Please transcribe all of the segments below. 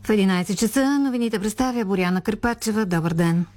В 11 часа новините представя Боряна Кърпачева. Добър ден!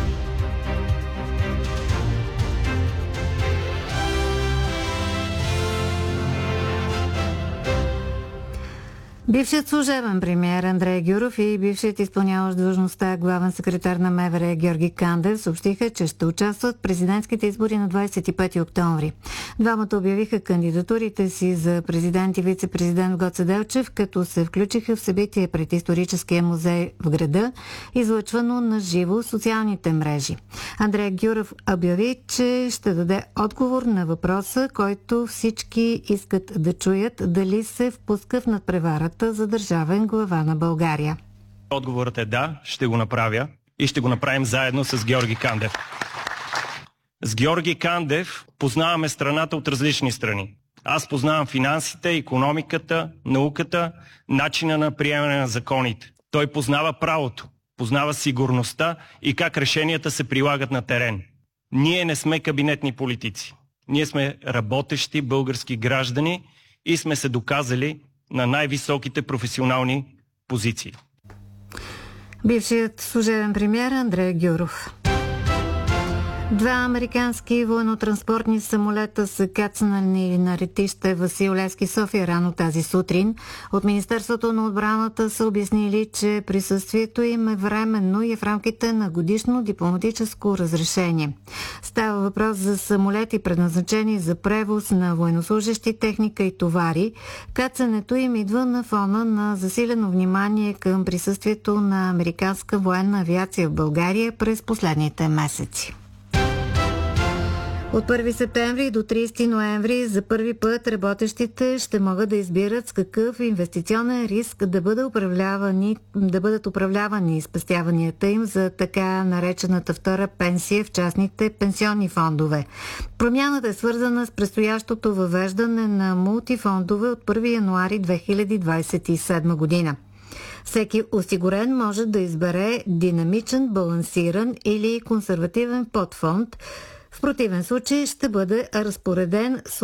Бившият служебен премиер Андрей Гюров и бившият изпълняващ длъжността главен секретар на МВР Георги Кандев съобщиха, че ще участват в президентските избори на 25 октомври. Двамата обявиха кандидатурите си за президент и вице-президент Гоце Делчев, като се включиха в събитие пред историческия музей в града, излъчвано на живо в социалните мрежи. Андрей Гюров обяви, че ще даде отговор на въпроса, който всички искат да чуят: дали се впуска в надпреварата за държавен глава на България. Отговорът е да, ще го направя и ще го направим заедно с Георги Кандев. С Георги Кандев познаваме страната от различни страни. Аз познавам финансите, икономиката, науката, начина на приемане на законите. Той познава правото, познава сигурността и как решенията се прилагат на терен. Ние не сме кабинетни политици. Ние сме работещи български граждани и сме се доказали на най-високите професионални позиции. Бившият служебен премиер Андрей Гюров. Два американски военно-транспортни самолета са кацнали на летище Васил Левски, София рано тази сутрин. От Министерството на отбраната са обяснили, че присъствието им е временно и е в рамките на годишно дипломатическо разрешение. Става въпрос за самолети, предназначени за превоз на военнослужещи, техника и товари. Кацането им идва на фона на засилено внимание към присъствието на американска военна авиация в България през последните месеци. От 1 септември до 30 ноември за първи път работещите ще могат да избират с какъв инвестиционен риск да бъдат управлявани спестяванията им за така наречената втора пенсия в частните пенсионни фондове. Промяната е свързана с предстоящото въвеждане на мултифондове от 1 януари 2027 година. Всеки осигурен може да избере динамичен, балансиран или консервативен подфонд. В противен случай ще бъде разпореден